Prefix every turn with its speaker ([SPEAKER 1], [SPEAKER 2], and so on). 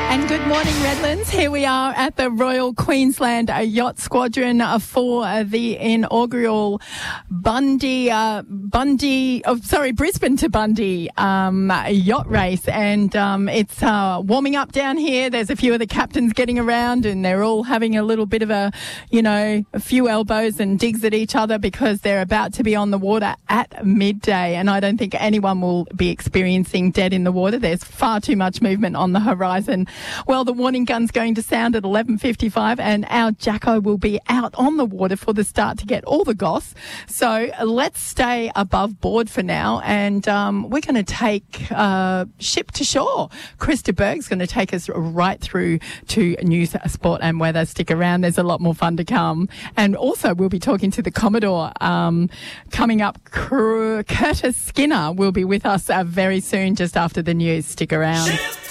[SPEAKER 1] And good morning, Redlands. Here we are at the Royal Queensland Yacht Squadron for the inaugural Brisbane to Bundy yacht race. And it's warming up down here. There's a few of the captains getting around and they're all having a little bit of a few elbows and digs at each other because they're about to be on the water at midday. And I don't think anyone will be experiencing dead in the water. There's far too much movement on the horizon. Well, the warning gun's going to sound at 11:55 and our Jacko will be out on the water for the start to get all the goss. So let's stay above board for now and we're going to take ship to shore. Krista Berg's going to take us right through to news, sport and weather. Stick around. There's a lot more fun to come. And also we'll be talking to the Commodore coming up. Curtis Skinner will be with us very soon just after the news. Stick around.